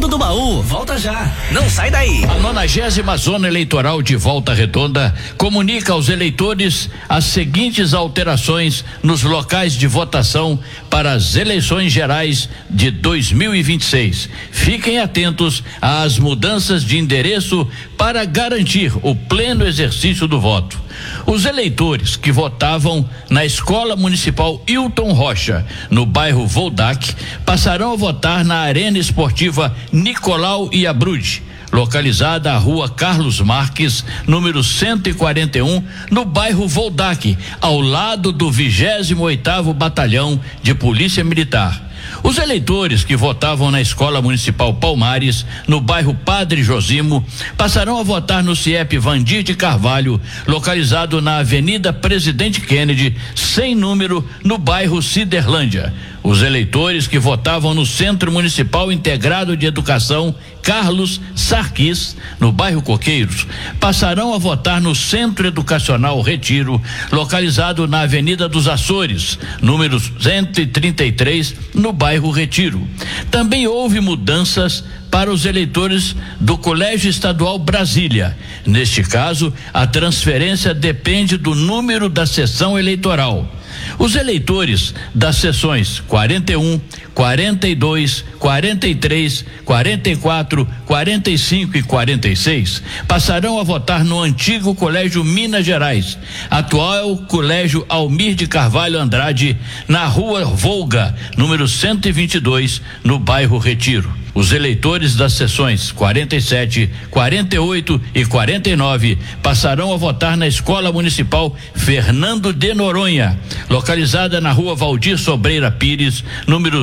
do Baú, volta já. Não sai daí. A 90ª Zona Eleitoral de Volta Redonda comunica aos eleitores as seguintes alterações nos locais de votação para as eleições gerais de 2026. Fiquem atentos às mudanças de endereço para garantir o pleno exercício do voto. Os eleitores que votavam na Escola Municipal Hilton Rocha, no bairro Voldac, passarão a votar na Arena Esportiva Nicolau Iabrude, localizada à Rua Carlos Marques, número 141, no bairro Voldac, ao lado do 28º Batalhão de Polícia Militar. Os eleitores que votavam na Escola Municipal Palmares, no bairro Padre Josimo, passarão a votar no CIEP Vandir de Carvalho, localizado na Avenida Presidente Kennedy, sem número, no bairro Ciderlândia. Os eleitores que votavam no Centro Municipal Integrado de Educação Carlos Sarquis, no bairro Coqueiros, passarão a votar no Centro Educacional Retiro, localizado na Avenida dos Açores, número 133, no bairro Retiro. Também houve mudanças para os eleitores do Colégio Estadual Brasília. Neste caso, a transferência depende do número da sessão eleitoral. Os eleitores das seções 41, 42, 43, 44, 45 e 46 passarão a votar no antigo Colégio Minas Gerais, atual Colégio Almir de Carvalho Andrade, na Rua Volga, número 122, no bairro Retiro. Os eleitores das seções 47, 48 e 49 passarão a votar na Escola Municipal Fernando de Noronha, localizada na Rua Valdir Sobreira Pires, número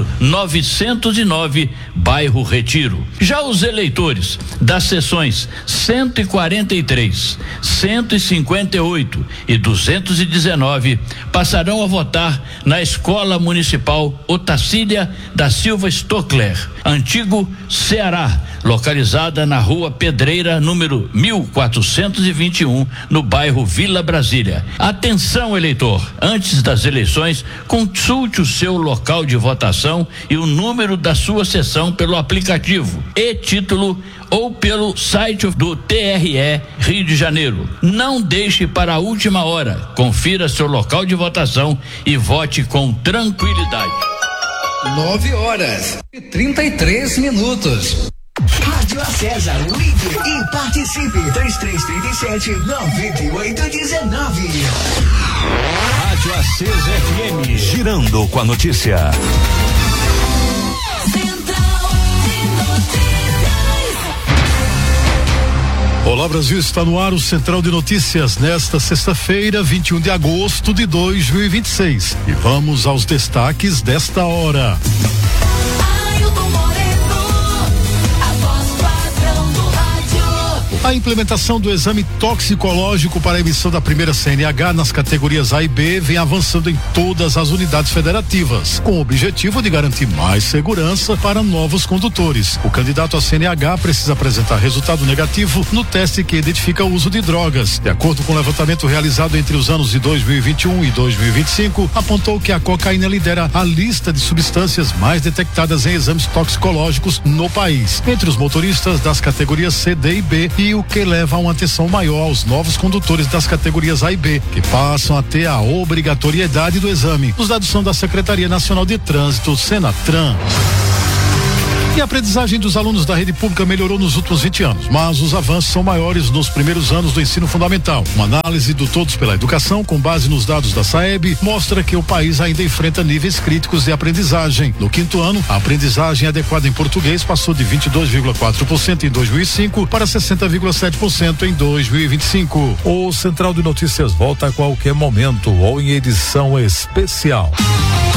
909, bairro Retiro. Já os eleitores das seções 143, 158 e 219 passarão a votar na Escola Municipal Otacília da Silva Stockler, antigo Ceará, localizada na Rua Pedreira, número 1421, no bairro Vila Brasília. Atenção, eleitor! Antes das eleições, consulte o seu local de votação e o número da sua sessão pelo aplicativo e-título ou pelo site do TRE Rio de Janeiro. Não deixe para a última hora. Confira seu local de votação e vote com tranquilidade. 9h33. Rádio Acesa, ligue e participe. 3337-9819. Rádio Acesa FM, girando com a notícia. Olá, Brasil, está no ar o Central de Notícias nesta sexta-feira, 21 de agosto de 2026. E vamos aos destaques desta hora. A implementação do exame toxicológico para a emissão da primeira CNH nas categorias A e B vem avançando em todas as unidades federativas, com o objetivo de garantir mais segurança para novos condutores. O candidato à CNH precisa apresentar resultado negativo no teste que identifica o uso de drogas. De acordo com o levantamento realizado entre os anos de 2021 e 2025, apontou que a cocaína lidera a lista de substâncias mais detectadas em exames toxicológicos no país, entre os motoristas das categorias C, D e B, e o que leva a uma atenção maior aos novos condutores das categorias A e B, que passam a ter a obrigatoriedade do exame. Os dados são da Secretaria Nacional de Trânsito, Senatran. E a aprendizagem dos alunos da rede pública melhorou nos últimos 20 anos, mas os avanços são maiores nos primeiros anos do ensino fundamental. Uma análise do Todos pela Educação, com base nos dados da SAEB, mostra que o país ainda enfrenta níveis críticos de aprendizagem. No 5º ano, a aprendizagem adequada em português passou de 22,4% em 2005 para 60,7% em 2025. O Central de Notícias volta a qualquer momento ou em edição especial.